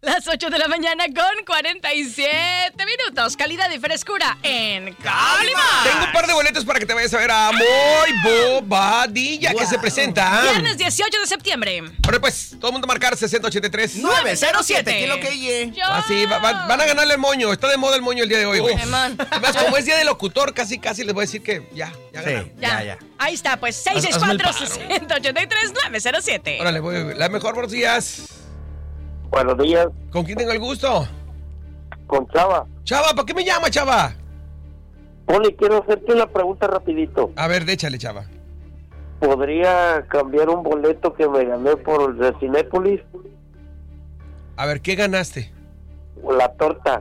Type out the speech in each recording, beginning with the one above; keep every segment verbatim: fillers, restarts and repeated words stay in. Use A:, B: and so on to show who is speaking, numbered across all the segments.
A: Las ocho de la mañana con cuarenta y siete minutos. Calidad y frescura en Calimar.
B: Tengo un par de boletos para que te vayas a ver a Muy Bobadilla, wow, que se presenta.
A: Viernes dieciocho de septiembre.
B: Ahora pues, todo el mundo marcar sesenta ochenta y tres
A: nueve cero siete.
C: ¿Qué es lo que ye?
B: Así, va, va, van a ganarle el moño. Está de moda el moño el día de hoy, güey.
A: Además,
B: como es día de locutor, casi, casi les voy a decir que ya, ya ganaron.
C: Sí,
A: ya,
C: ya, ya.
A: Ahí está, pues seis seis cuatro, sesenta ochenta y tres, nueve cero siete.
B: Órale, voy, la mejor, buenos días.
D: Buenos días.
B: ¿Con quién tengo el gusto?
D: Con Chava.
B: Chava, ¿para qué me llama, Chava?
D: Poli, quiero hacerte una pregunta rapidito.
B: A ver, déchale, Chava.
D: ¿Podría cambiar un boleto que me gané por el de Cinépolis?
B: A ver, ¿qué ganaste?
D: La torta.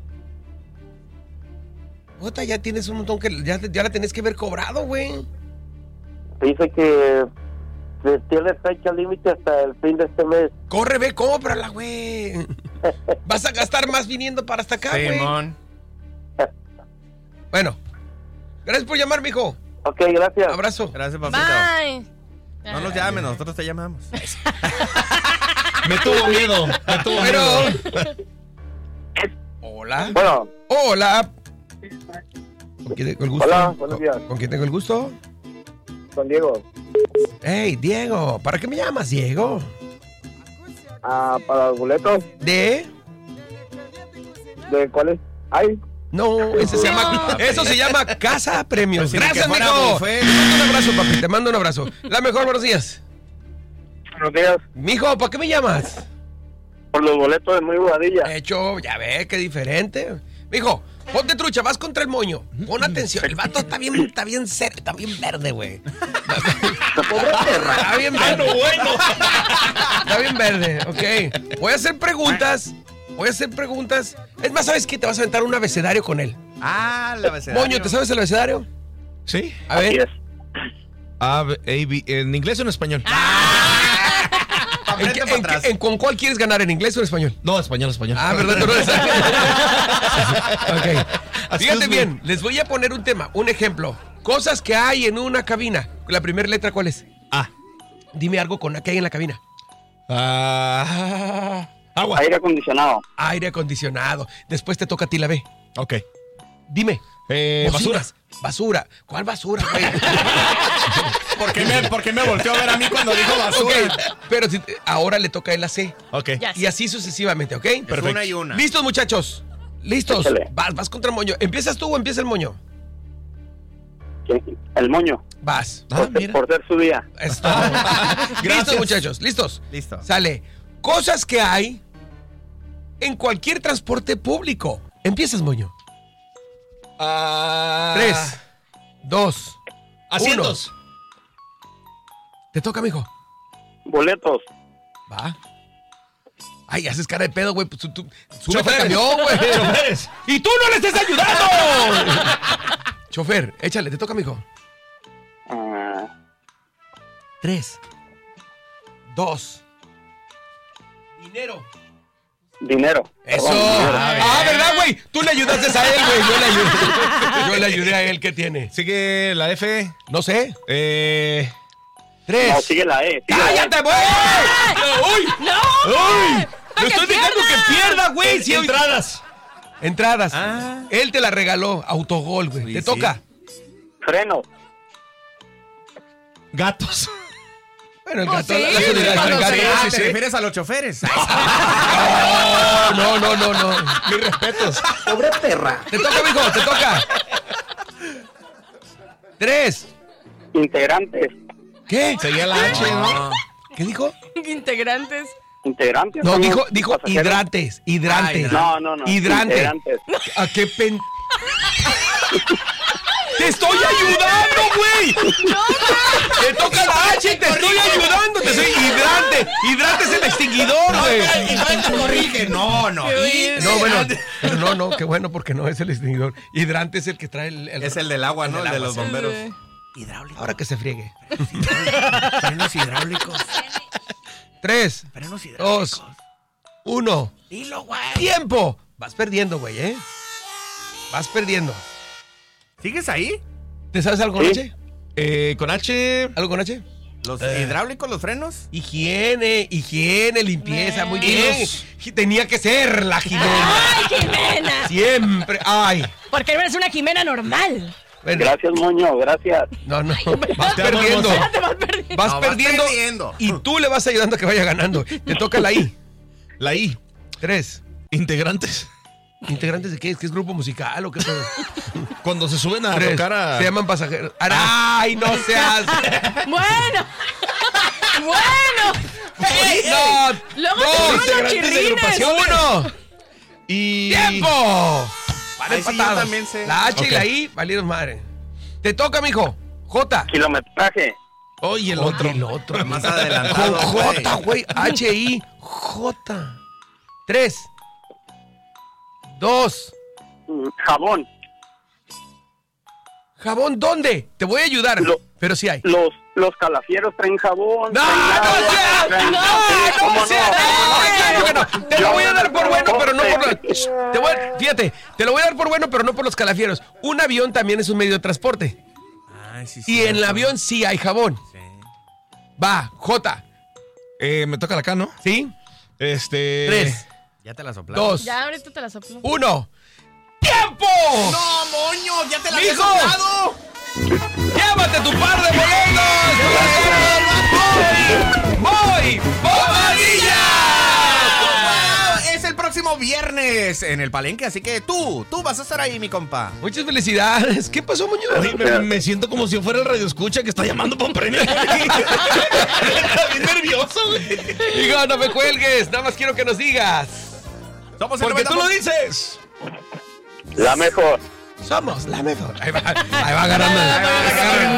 B: Ota, ya tienes un montón que ya, ya la tenés que haber cobrado, güey.
D: Dice que se tiene fecha límite hasta el fin de este mes.
B: Corre, ve, cómprala, güey. Vas a gastar más viniendo para hasta acá, güey.
C: Simón.
B: Bueno, gracias por llamar, mijo.
D: Ok, gracias.
B: Abrazo.
C: Gracias, papito.
A: Bye.
C: No nos llamen, nosotros te llamamos.
E: Me tuvo miedo. Me tuvo
B: Pero...
E: miedo.
B: Hola.
D: Bueno.
B: Hola. ¿Con quién tengo el gusto?
D: Hola, buenos días.
B: ¿Con, ¿con quién tengo el gusto?
D: Con Diego.
B: Hey, Diego. ¿Para qué me llamas, Diego?
D: Ah, para los boletos.
B: ¿De?
D: ¿De cuáles hay?
B: No, ese se llama, eso se llama Casa Premios.
C: Pues
B: Gracias,
C: que fuera
B: mijo.
C: buffet.
B: Te mando un abrazo, papi. Te mando un abrazo. La mejor, buenos días.
D: Buenos días.
B: Mijo, ¿para qué me llamas?
D: Por los boletos de Muy Bobadilla.
B: Hecho, ya ve, qué diferente. Mijo, ponte trucha, vas contra el moño. Pon atención, el vato está bien, está bien ser, está bien verde, güey. Está bien verde.
E: bueno.
B: Está bien verde, ok. Voy a hacer preguntas. Voy a hacer preguntas. Es más, ¿sabes qué? Te vas a aventar un abecedario con él.
C: Ah, la abecedario.
B: Moño, ¿te sabes el abecedario?
E: Sí.
B: A ver.
E: A, B, A, B, ¿en inglés o en español?
B: ¿En, qué- en qué- en- ¿Con cuál quieres ganar? ¿En inglés o en español?
E: No, español, español.
B: Ah, ¿verdad? Tú no lo sabes. Ok.
E: Excuse
B: Fíjate
E: me.
B: bien, les voy a poner un tema, un ejemplo. Cosas que hay en una cabina. La primera letra, ¿cuál es?
E: Ah.
B: Dime algo con que hay en la cabina.
E: Ah, agua.
D: Aire acondicionado.
B: Aire acondicionado. Después te toca a ti la B.
E: Ok.
B: Dime.
E: Eh, basura.
B: Bocinas. Basura. ¿Cuál basura, güey?
C: ¿Por qué, me, ¿Por qué me volteó a ver a mí cuando dijo basura?
B: Ok, pero si- ahora le toca a él la C.
E: Ok.
A: Ya.
B: Y así sucesivamente, ¿ok?
C: Es
E: Perfecto.
C: una y una.
B: ¿Listos, muchachos? ¿Listos?
D: Échale.
B: Vas, vas contra el moño. ¿Empiezas tú o empieza el moño?
D: El moño.
B: Vas.
E: Ah, mira.
D: Por ser su día.
B: Es todo. ¿Listos, muchachos? ¿Listos?
C: Listo.
B: Sale. Cosas que hay en cualquier transporte público. Empiezas, moño.
E: Ah,
B: Tres, dos,
E: Asientos.
B: uno. Te toca, mijo.
D: Boletos.
B: Va. Ay, haces cara de pedo, güey. Pues, tú, tú, súbete al
E: Choferes.
B: camión, güey.
E: Choferes.
B: ¡Y tú no le estés ayudando! Chofer, échale, te toca, mijo.
D: Ah,
B: Tres, dos. Dinero.
D: dinero.
B: Eso.
D: Perdón,
B: Ah, ¿verdad, güey? Tú le ayudaste a él, güey. Yo le ayudé. Yo le ayudé a él. ¿Qué tiene?
E: Sigue la F.
B: No sé.
E: Eh,
B: Tres.
D: No, sigue la E. sigue la E.
B: ¡Cállate, güey! ¡Uy!
A: ¡No!
B: ¡Uy!
A: ¡Para
B: ¡Le
A: que
B: estoy dejando
A: pierda!
B: que pierda, güey! Si hoy-
E: entradas.
B: Entradas.
C: Ah.
B: Él te la regaló. Autogol, güey.
C: Sí,
B: Te
C: sí.
B: toca.
D: Freno.
E: Gatos.
B: Bueno, el
A: Pues
B: gato.
A: sí,
B: la- la solidaridad
A: cuando
B: del gato.
A: sea.
C: Ah,
B: Sí,
C: ¿te
B: sí.
C: refieres a los choferes?
B: No, no, no, no.
E: Mis respetos.
D: Pobre perra.
B: Te toca, mijo, te toca. Tres.
D: Integrantes.
B: ¿Qué?
E: Seguía la H, ¿no?
B: ¿Qué dijo?
A: Integrantes.
D: Integrantes.
B: No,
D: son
B: dijo,
D: los
B: dijo
D: pasajeros.
B: hidrantes. Hidrantes.
D: No, no, no.
B: Hidrante.
D: Integrantes.
B: ¿A qué pen...? ¡Te estoy ayudando, güey! ¡Te toca la H! ¡Te estoy ayudando! ¡Te soy hidrante! ¡Hidrante es el extinguidor, güey!
C: Y no te corrige. No, no.
B: No, bueno, pero no, no, qué bueno porque no es el extinguidor. Hidrante es el que trae el... el-
C: Es el del agua, ¿no?
B: El
C: El,
B: del
C: de los
B: agua,
C: bomberos.
A: Hidráulico.
B: Ahora que se friegue.
C: Frenos hidráulicos.
B: Tres,
C: Frenos
B: dos, uno.
A: Dilo, güey.
B: ¡Tiempo! Vas perdiendo, güey, ¿eh? Vas perdiendo.
C: ¿Sigues ahí?
B: ¿Te sabes algo con
D: Sí.
B: H?
E: Eh, con H.
B: ¿Algo con H?
C: ¿Los
B: Eh.
C: hidráulicos, los frenos?
B: Higiene, higiene, limpieza, muy
A: Eh.
B: bien. Tenía que ser la Jimena.
A: ¡Ay, Jimena!
B: Siempre, ay.
A: Porque no eres una Jimena normal.
B: Bueno,
D: Gracias, Moño, gracias.
B: no, no, vas
C: Te amo,
B: perdiendo.
C: hermosa.
A: Te vas perdiendo.
B: Vas
C: No, vas
B: perdiendo
C: perdiendo.
B: y tú le vas ayudando a que vaya ganando. Te toca la I.
E: La I.
B: Tres.
E: Integrantes.
B: ¿Integrantes de qué? ¿Qué es grupo musical o qué pedo?
E: Cuando se suben a
B: Tres.
E: tocar a...
B: Se llaman pasajeros. ¡Ay, no seas!
A: Bueno. Bueno.
B: ¡No!
A: Luego
B: ¡Dos!
A: te suben los
B: Integrantes de
A: chirrines.
B: agrupación. ¡Uno!
E: Y...
B: ¡Tiempo! Van
C: Ay, sí, yo
B: empatados.
C: también sé.
B: La H
E: Ok.
B: y la I valieron madre. Te toca, mijo. J.
D: Kilometraje.
E: Oye, el
B: Oye,
E: otro.
B: el otro.
C: Más
B: Con
C: adelantado,
B: J,
C: güey.
B: güey. H I J. Tres. Dos.
D: Mm, Jabón.
B: ¿Jabón dónde? Te voy a ayudar.
D: Lo-
B: Pero sí hay.
D: Los, los calafieros traen jabón.
B: ¡No,
D: traen
B: no
D: agua,
B: seas!
D: traen-
B: ¡No,
D: Sí,
B: no
D: ¿cómo
B: seas! ¡No, claro que no! Te lo voy a dar por bueno, pero no por los... Te voy a- Fíjate, te lo voy a dar por bueno, pero no por los calafieros. Un avión también es un medio de transporte.
C: Ay, sí,
B: Y en el avión sí hay jabón.
C: Sí.
B: Va, J.
E: Eh, me toca la acá, ¿no?
B: ¿Sí?
E: Este...
B: Tres,
C: Ya te la soplaron.
B: dos,
A: Ya, ahorita te la soplo.
B: uno. ¡Tiempo!
C: ¡No, moño! ¡Ya te la había
B: ¡Mijo!
C: soplado!
B: ¡Llévate tu par de boletos! ¡Voy! ¡Voy! ¡Bobadilla!
C: ¡Wow! Es el próximo viernes en el Palenque, así que tú, tú vas a estar ahí, mi compa.
B: Muchas felicidades. ¿Qué pasó, Muñoz?
E: Oye, me, me siento como si fuera el radio escucha que está llamando para un premio. Está bien nervioso, güey.
B: Hijo, no me cuelgues. Nada más quiero que nos digas.
C: Somos el
E: Porque tú lo
C: noventa
E: dices.
D: La mejor.
B: Somos la mejor. Ahí va, ahí va ganando. Ahí va ganando.